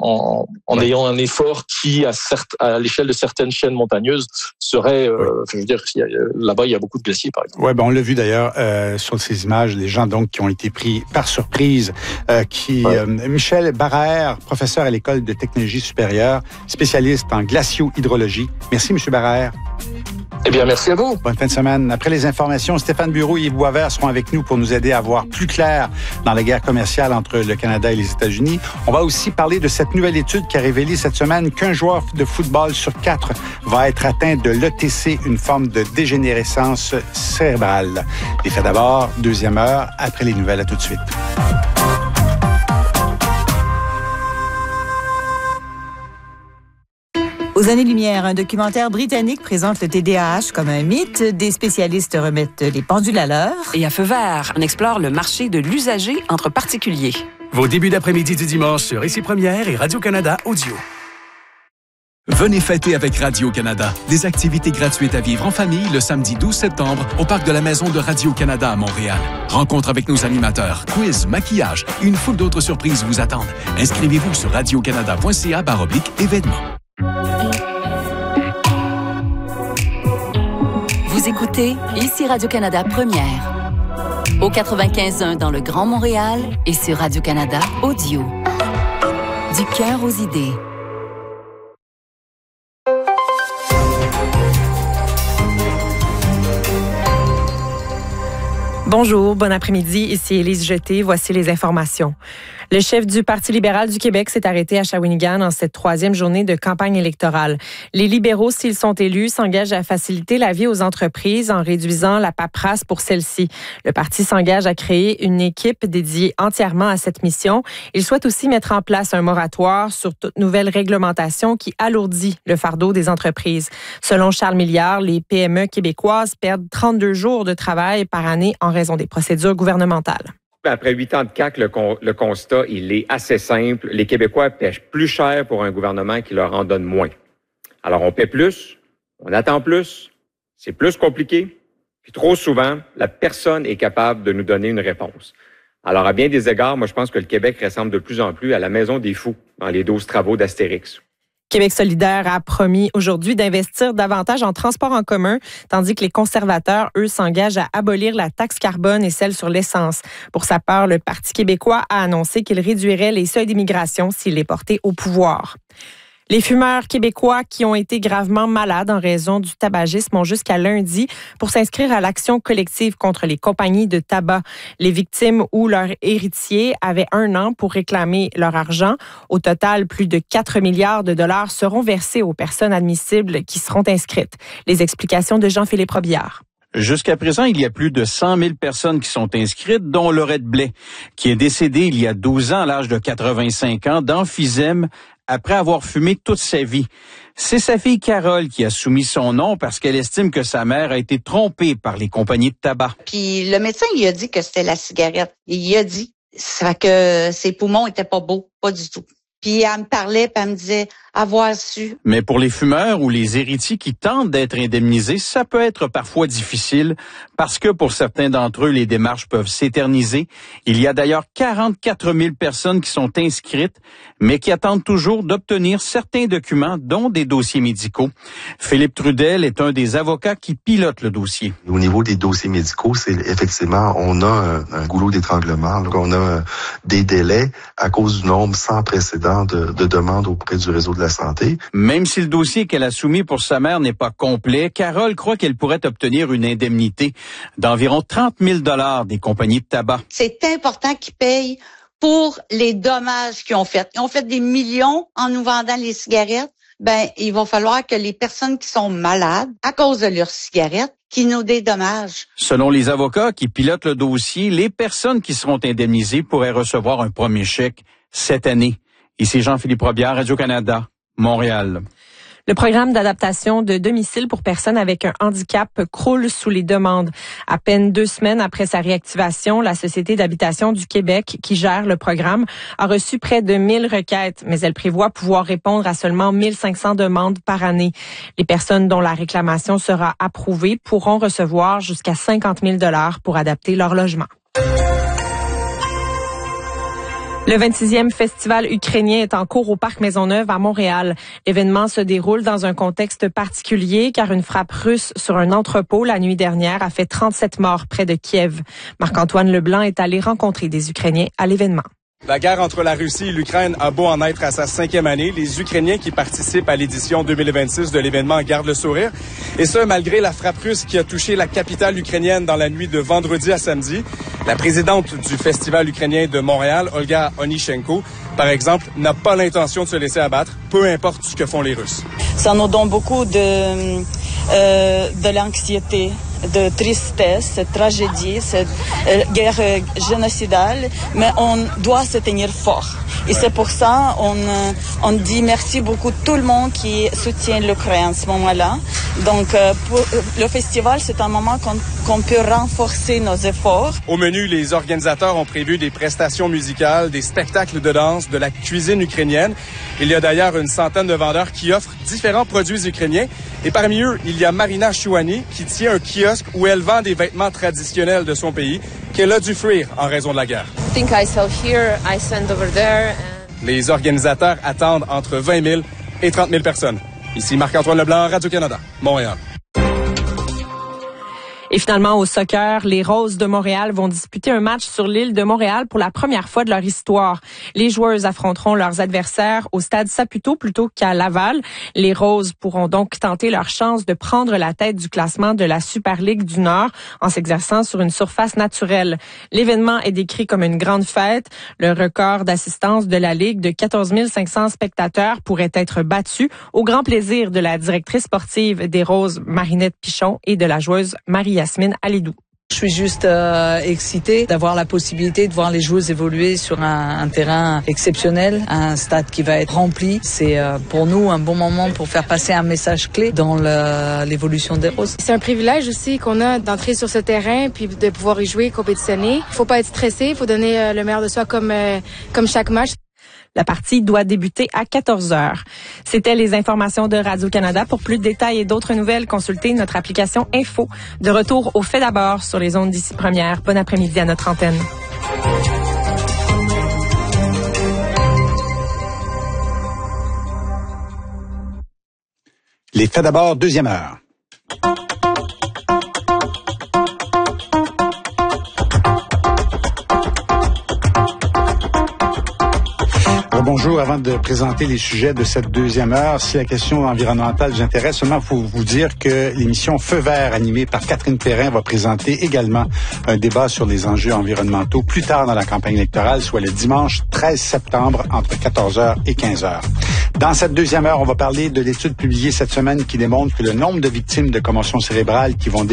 en ayant un effort qui, à l'échelle de certaines chaînes montagneuses, serait, je veux dire, là-bas, il y a beaucoup de glaciers, par exemple. Ouais, on l'a vu d'ailleurs sur ces images, les gens donc qui ont été pris par surprise, Michel Barrère, professeur à l'École de technologie supérieure, spécialiste en glacio-hydrologie. Merci, M. Barrère. Eh bien, merci à vous. Bonne fin de semaine. Après les informations, Stéphane Bureau et Yves Boisvert seront avec nous pour nous aider à voir plus clair dans la guerre commerciale entre le Canada et les États-Unis. On va aussi parler de cette nouvelle étude qui a révélé cette semaine qu'un joueur de football sur 4 va être atteint de l'ETC, une forme de dégénérescence cérébrale. Les faits d'abord, deuxième heure, après les nouvelles. À tout de suite. Aux années-lumière, un documentaire britannique présente le TDAH comme un mythe. Des spécialistes remettent les pendules à l'heure. Et à Feu vert, on explore le marché de l'usager entre particuliers. Vos débuts d'après-midi du dimanche sur Ici Première et Radio-Canada Audio. Venez fêter avec Radio-Canada. Des activités gratuites à vivre en famille le samedi 12 septembre au parc de la Maison de Radio-Canada à Montréal. Rencontre avec nos animateurs, quiz, maquillage et une foule d'autres surprises vous attendent. Inscrivez-vous sur radiocanada.ca/événements. Vous écoutez Ici Radio-Canada Première. Au 95.1 dans le Grand Montréal et sur Radio-Canada Audio. Du cœur aux idées. Bonjour, bon après-midi. Ici Élise Jeté. Voici les informations. Le chef du Parti libéral du Québec s'est arrêté à Shawinigan en cette 3e journée de campagne électorale. Les libéraux, s'ils sont élus, s'engagent à faciliter la vie aux entreprises en réduisant la paperasse pour celles-ci. Le parti s'engage à créer une équipe dédiée entièrement à cette mission. Il souhaite aussi mettre en place un moratoire sur toute nouvelle réglementation qui alourdit le fardeau des entreprises. Selon Charles Milliard, les PME québécoises perdent 32 jours de travail par année en raison des procédures gouvernementales. Après 8 ans de CAQ, le constat, il est assez simple. Les Québécois paient plus cher pour un gouvernement qui leur en donne moins. Alors, on paie plus, on attend plus, c'est plus compliqué, puis trop souvent, la personne est capable de nous donner une réponse. Alors, à bien des égards, moi, je pense que le Québec ressemble de plus en plus à la maison des fous dans les 12 travaux d'Astérix. Québec solidaire a promis aujourd'hui d'investir davantage en transport en commun, tandis que les conservateurs, eux, s'engagent à abolir la taxe carbone et celle sur l'essence. Pour sa part, le Parti québécois a annoncé qu'il réduirait les seuils d'immigration s'il est porté au pouvoir. Les fumeurs québécois qui ont été gravement malades en raison du tabagisme ont jusqu'à lundi pour s'inscrire à l'action collective contre les compagnies de tabac. Les victimes ou leurs héritiers avaient 1 an pour réclamer leur argent. Au total, plus de 4 milliards de dollars seront versés aux personnes admissibles qui seront inscrites. Les explications de Jean-Philippe Robillard. Jusqu'à présent, il y a plus de 100 000 personnes qui sont inscrites, dont Laurette Blais, qui est décédée il y a 12 ans à l'âge de 85 ans d'emphysème après avoir fumé toute sa vie. C'est sa fille Carole qui a soumis son nom parce qu'elle estime que sa mère a été trompée par les compagnies de tabac. Puis le médecin, il a dit que c'était la cigarette. Il a dit. Ça fait que ses poumons étaient pas beaux, pas du tout. Puis elle me parlait, puis elle me disait avoir su. Mais pour les fumeurs ou les héritiers qui tentent d'être indemnisés, ça peut être parfois difficile parce que pour certains d'entre eux, les démarches peuvent s'éterniser. Il y a d'ailleurs 44 000 personnes qui sont inscrites, mais qui attendent toujours d'obtenir certains documents, dont des dossiers médicaux. Philippe Trudel est un des avocats qui pilote le dossier. Au niveau des dossiers médicaux, c'est effectivement, on a un goulot d'étranglement. Donc on a des délais à cause du nombre sans précédent de demandes auprès du réseau de la santé. Même si le dossier qu'elle a soumis pour sa mère n'est pas complet, Carole croit qu'elle pourrait obtenir une indemnité d'environ 30 000 $ des compagnies de tabac. C'est important qu'ils payent pour les dommages qu'ils ont fait. Ils ont fait des millions en nous vendant les cigarettes. Il va falloir que les personnes qui sont malades à cause de leurs cigarettes, qui nous dédommagent. Selon les avocats qui pilotent le dossier, les personnes qui seront indemnisées pourraient recevoir un premier chèque cette année. Ici Jean-Philippe Robillard, Radio-Canada, Montréal. Le programme d'adaptation de domicile pour personnes avec un handicap croule sous les demandes. À peine 2 semaines après sa réactivation, la Société d'habitation du Québec, qui gère le programme, a reçu près de 1000 requêtes, mais elle prévoit pouvoir répondre à seulement 1500 demandes par année. Les personnes dont la réclamation sera approuvée pourront recevoir jusqu'à 50 000 $ pour adapter leur logement. Le 26e festival ukrainien est en cours au Parc Maisonneuve à Montréal. L'événement se déroule dans un contexte particulier car une frappe russe sur un entrepôt la nuit dernière a fait 37 morts près de Kiev. Marc-Antoine Leblanc est allé rencontrer des Ukrainiens à l'événement. La guerre entre la Russie et l'Ukraine a beau en être à sa 5e année, les Ukrainiens qui participent à l'édition 2026 de l'événement gardent le sourire. Et ce, malgré la frappe russe qui a touché la capitale ukrainienne dans la nuit de vendredi à samedi. La présidente du Festival ukrainien de Montréal, Olga Onishenko, par exemple, n'a pas l'intention de se laisser abattre, peu importe ce que font les Russes. Ça nous donne beaucoup de l'anxiété, de tristesse, cette tragédie, cette guerre génocidale, mais on doit se tenir fort. Et c'est pour ça on dit merci beaucoup à tout le monde qui soutient l'Ukraine à ce moment-là. Donc pour le festival, c'est un moment qu'on peut renforcer nos efforts. Au menu, les organisateurs ont prévu des prestations musicales, des spectacles de danse, de la cuisine ukrainienne. Il y a d'ailleurs une centaine de vendeurs qui offrent différents produits ukrainiens. Et parmi eux, il y a Marina Chouani qui tient un kiosque où elle vend des vêtements traditionnels de son pays qu'elle a dû fuir en raison de la guerre. Les organisateurs attendent entre 20 000 et 30 000 personnes. Ici Marc-Antoine Leblanc, Radio-Canada, Montréal. Et finalement, au soccer, les Roses de Montréal vont disputer un match sur l'île de Montréal pour la première fois de leur histoire. Les joueuses affronteront leurs adversaires au stade Saputo plutôt qu'à Laval. Les Roses pourront donc tenter leur chance de prendre la tête du classement de la Super Ligue du Nord en s'exerçant sur une surface naturelle. L'événement est décrit comme une grande fête. Le record d'assistance de la Ligue de 14 500 spectateurs pourrait être battu au grand plaisir de la directrice sportive des Roses, Marinette Pichon, et de la joueuse Marie-Yasmine Alidou. Je suis juste excitée d'avoir la possibilité de voir les joueuses évoluer sur un terrain exceptionnel, un stade qui va être rempli. C'est pour nous un bon moment pour faire passer un message clé dans l'évolution des Roses. C'est un privilège aussi qu'on a d'entrer sur ce terrain puis de pouvoir y jouer, compétitionner. Il faut pas être stressé, il faut donner le meilleur de soi comme chaque match. La partie doit débuter à 14h. C'était les informations de Radio-Canada. Pour plus de détails et d'autres nouvelles, consultez notre application Info. De retour au Fait d'abord sur les ondes d'Ici Première. Bon après-midi à notre antenne. Les Faits d'abord, deuxième heure. Bonjour. Avant de présenter les sujets de cette deuxième heure, si la question environnementale vous intéresse, seulement il faut vous dire que l'émission Feu vert, animée par Catherine Perrin, va présenter également un débat sur les enjeux environnementaux plus tard dans la campagne électorale, soit le dimanche 13 septembre entre 14h et 15h. Dans cette deuxième heure, on va parler de l'étude publiée cette semaine qui démontre que le nombre de victimes de commotion cérébrale qui vont